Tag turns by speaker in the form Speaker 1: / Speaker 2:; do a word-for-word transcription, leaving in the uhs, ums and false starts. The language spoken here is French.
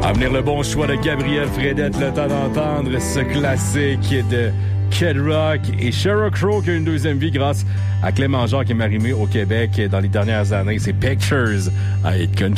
Speaker 1: À venir le bon choix de Gabriel Fredette, le temps d'entendre ce classique de Kid Rock et Sheryl Crow qui a une deuxième vie grâce à Clément Jacques et Marie-Mé au Québec dans les dernières années. C'est Pictures à Hit Country.